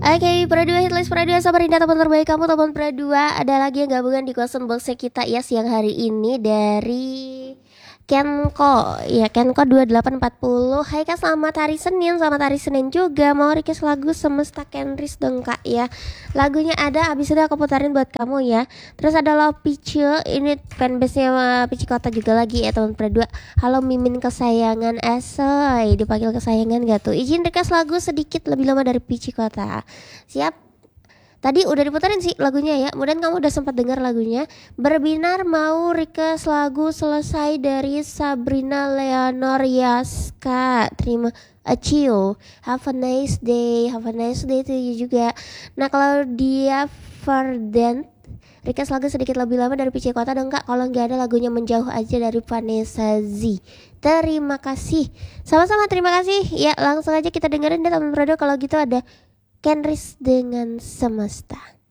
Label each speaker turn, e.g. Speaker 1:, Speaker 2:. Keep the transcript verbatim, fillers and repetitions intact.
Speaker 1: Oke, Pra dua Hitlist Pra dua Samarinda, teman terbaik kamu, teman Pra dua. Ada lagi yang gabungan di question boxnya kita ya siang hari ini dari Kenko. Ya, Kenko dua delapan empat nol. Hai Kak, selamat hari Senin. Selamat hari Senin juga. Mau request lagu Semesta Kenris dong Kak ya. Lagunya ada, habis itu aku putarin buat kamu ya. Terus ada Love Pice. Ini fanbase-nya Pici Kota juga lagi ya teman Pra dua. Halo Mimin kesayangan Asoy. Dipanggil kesayangan gak tuh? Izin request lagu sedikit lebih lama dari Pici Kota. Siap. Tadi udah diputarin sih lagunya ya. Mudah kamu udah sempat dengar lagunya. Berbinar mau request lagu Selesai dari Sabrina Leonor Yaska. Terima Acio. Have a nice day. Have a nice day to you juga. Nah kalau dia Verdant request lagu sedikit lebih lama dari Pici Kota dong Kak. Kalau nggak ada lagunya Menjauh aja dari Vanessa Z. Terima kasih. Sama-sama terima kasih. Ya langsung aja kita dengerin deh teman Prodo. Kalau gitu ada Kenris dengan Semesta.